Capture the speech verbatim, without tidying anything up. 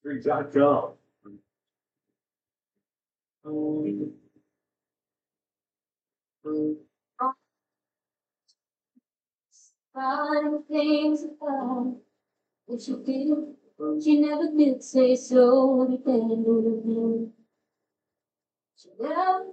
dot com. Fine things about what you did, she never did say so. You never